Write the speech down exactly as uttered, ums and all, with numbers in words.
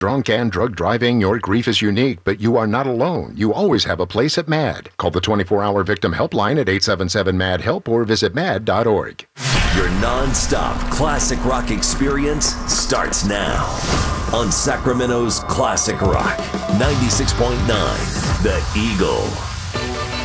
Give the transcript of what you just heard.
Drunk and drug driving, your grief is unique, but you are not alone. You always have a place at MAD. Call the twenty-four hour victim helpline at eight seven seven M A D HELP or visit mad dot org. Your non-stop classic rock experience starts now on Sacramento's Classic Rock ninety-six point nine, The Eagle.